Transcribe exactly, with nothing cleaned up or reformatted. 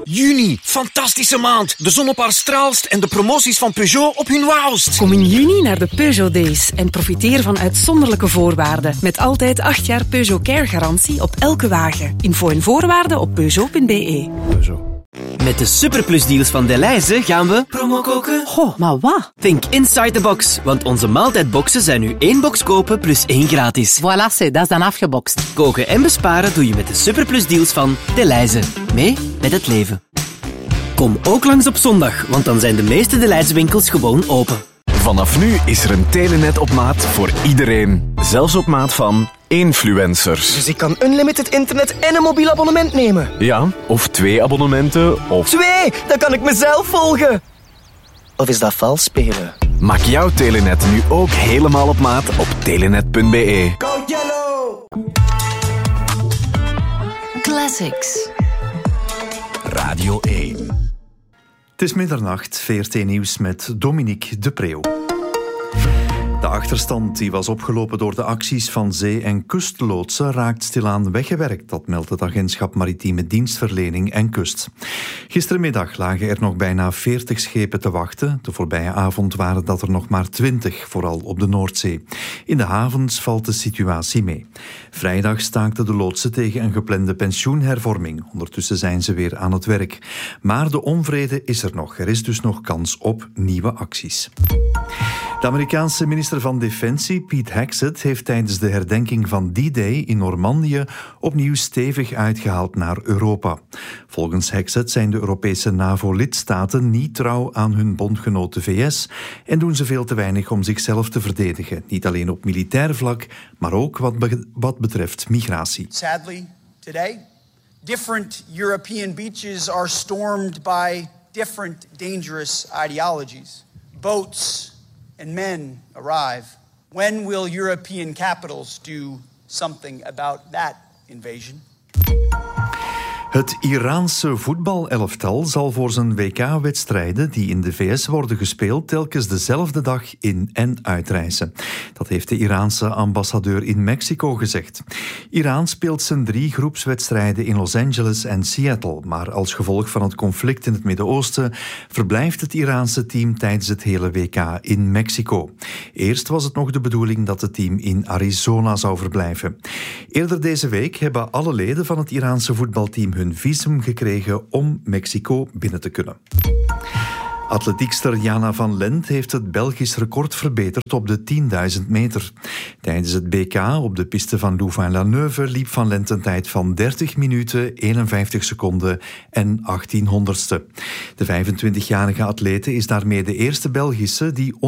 Juni, fantastische maand. De zon op haar straalst en de promoties van Peugeot op hun wauwst. Kom in juni naar de Peugeot Days en profiteer van uitzonderlijke voorwaarden. Met altijd acht jaar Peugeot Care garantie op elke wagen. Info en voorwaarden op peugeot punt b e. Peugeot. Met de superplusdeals van Delhaize gaan we promo koken. Goh, maar wat? Think inside the box, want onze maaltijdboxen zijn nu één box kopen plus één gratis. Voilà, c'est, dat is dan afgebokst. Koken en besparen doe je met de superplusdeals van Delhaize. Mee met het leven. Kom ook langs op zondag, want dan zijn de meeste Delhaize winkels gewoon open. Vanaf nu is er een Telenet op maat voor iedereen. Zelfs op maat van influencers. Dus ik kan unlimited internet en een mobiel abonnement nemen? Ja, of twee abonnementen, of... Twee! Dan kan ik mezelf volgen! Of is dat vals spelen? Maak jouw Telenet nu ook helemaal op maat op telenet punt b e. Go Yellow! Classics. Radio één. Het is middernacht, V R T Nieuws met Dominique de Preeuw. De achterstand die was opgelopen door de acties van zee- en kustloodsen raakt stilaan weggewerkt, dat meldt het agentschap Maritieme Dienstverlening en Kust. Gistermiddag lagen er nog bijna veertig schepen te wachten. De voorbije avond waren dat er nog maar twintig, vooral op de Noordzee. In de havens valt de situatie mee. Vrijdag staakten de loodsen tegen een geplande pensioenhervorming. Ondertussen zijn ze weer aan het werk. Maar de onvrede is er nog. Er is dus nog kans op nieuwe acties. De Amerikaanse minister van Defensie, Pete Hegseth, heeft tijdens de herdenking van D-Day in Normandië opnieuw stevig uitgehaald naar Europa. Volgens Hegseth zijn de Europese NAVO-lidstaten niet trouw aan hun bondgenoot de V S en doen ze veel te weinig om zichzelf te verdedigen. Niet alleen op militair vlak, maar ook wat, be- wat betreft migratie. Sadly, today, different European beaches are stormed by different dangerous ideologies. Boats and men arrive. When will European capitals do something about that invasion? Het Iraanse voetbalelftal zal voor zijn W K-wedstrijden die in de V S worden gespeeld telkens dezelfde dag in- en uitreizen. Dat heeft de Iraanse ambassadeur in Mexico gezegd. Iran speelt zijn drie groepswedstrijden in Los Angeles en Seattle, maar als gevolg van het conflict in het Midden-Oosten verblijft het Iraanse team tijdens het hele W K in Mexico. Eerst was het nog de bedoeling dat het team in Arizona zou verblijven. Eerder deze week hebben alle leden van het Iraanse voetbalteam hun visum gekregen om Mexico binnen te kunnen. Atletiekster Jana van Lent heeft het Belgisch record verbeterd op de tienduizend meter. Tijdens het B K op de piste van Louvain-la-Neuve liep Van Lent een tijd van dertig minuten, eenenvijftig seconden en achttien honderdste. De vijfentwintigjarige atlete is daarmee de eerste Belgische die